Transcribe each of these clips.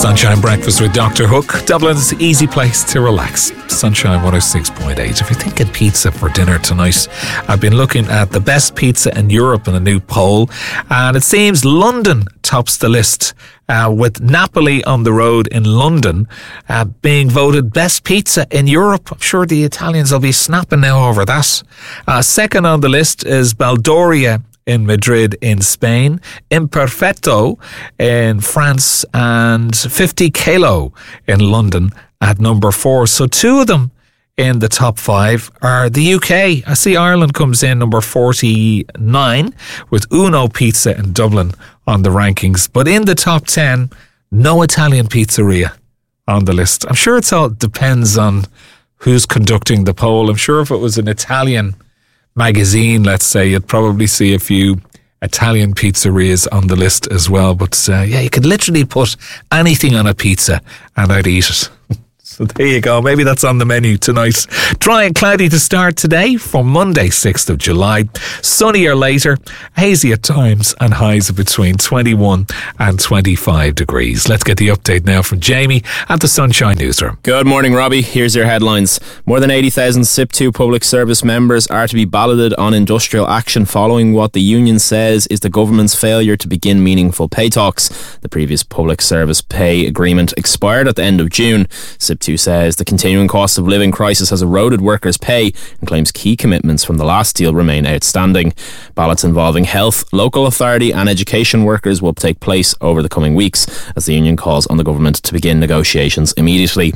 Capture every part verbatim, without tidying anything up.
Sunshine Breakfast with Doctor Hook, Dublin's easy place to relax. Sunshine one oh six point eight. If you're thinking pizza for dinner tonight, I've been looking at the best pizza in Europe in a new poll, and it seems London tops the list, uh, with Napoli on the Road in London uh, being voted best pizza in Europe. I'm sure the Italians will be snapping now over that. Uh, second on the list is Baldoria in Madrid in Spain, Imperfetto in France, and fifty Kilo in London at number four. So two of them in the top five are the U K. I see Ireland comes in number forty-nine with Uno Pizza in Dublin on the rankings. But in the top ten, no Italian pizzeria on the list. I'm sure it all depends on who's conducting the poll. I'm sure if it was an Italian magazine, let's say, you'd probably see a few Italian pizzerias on the list as well. But uh, yeah, you could literally put anything on a pizza and I'd eat it. So there you go. Maybe that's on the menu tonight. Dry and cloudy to start today for Monday, sixth of July. Sunnier later, hazy at times, and highs of between twenty-one and twenty-five degrees. Let's get the update now from Jamie at the Sunshine Newsroom. Good morning, Robbie. Here's your headlines. More than eighty thousand S I P two public service members are to be balloted on industrial action following what the union says is the government's failure to begin meaningful pay talks. The previous public service pay agreement expired at the end of June. S I P two says the continuing cost of living crisis has eroded workers' pay and claims key commitments from the last deal remain outstanding. Ballots involving health, local authority and education workers will take place over the coming weeks as the union calls on the government to begin negotiations immediately.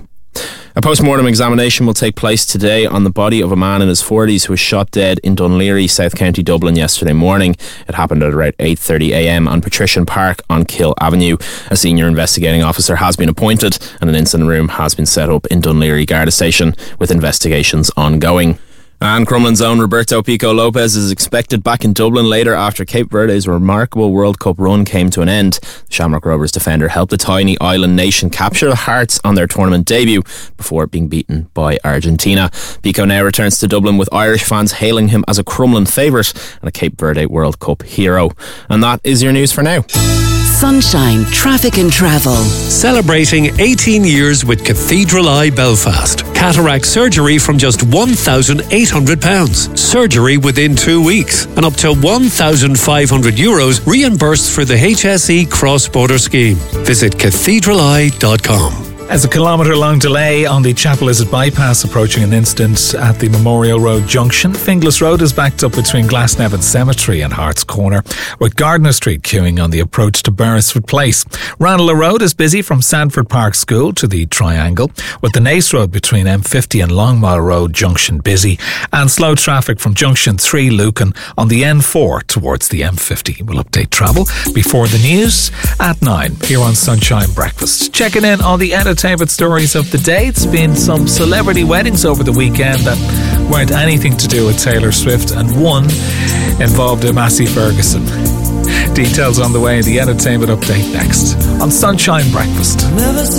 A post-mortem examination will take place today on the body of a man in his forties who was shot dead in Dunleary, South County Dublin yesterday morning. It happened at around eight thirty a m on Patrician Park on Kill Avenue. A senior investigating officer has been appointed and an incident room has been set up in Dunleary Garda Station with investigations ongoing. And Crumlin's own Roberto Pico Lopez is expected back in Dublin later after Cape Verde's remarkable World Cup run came to an end. The Shamrock Rovers defender helped the tiny island nation capture the hearts on their tournament debut before being beaten by Argentina. Pico now returns to Dublin with Irish fans hailing him as a Crumlin favourite and a Cape Verde World Cup hero. And that is your news for now. Sunshine Traffic and Travel. Celebrating eighteen years with Cathedral Eye Belfast. Cataract surgery from just one thousand eight hundred pounds. Surgery within two weeks. And up to one thousand five hundred euros reimbursed for the H S E cross-border scheme. Visit cathedral eye dot com. As a kilometre-long delay on the Chapel Lizard bypass approaching an incident at the Memorial Road junction, Finglas Road is backed up between Glasnevin Cemetery and Hart's Corner, with Gardner Street queuing on the approach to Beresford Place. Ranelagh Road is busy from Sandford Park School to the Triangle, with the Nace Road between M fifty and Longmile Road junction busy, and slow traffic from Junction three Lucan on the N four towards the M fifty. We'll update travel before the news at nine here on Sunshine Breakfast. Checking in on the entertainment stories of the day. It's been some celebrity weddings over the weekend that weren't anything to do with Taylor Swift, and one involved a Massey Ferguson. Details on the way in the entertainment update next on Sunshine Breakfast.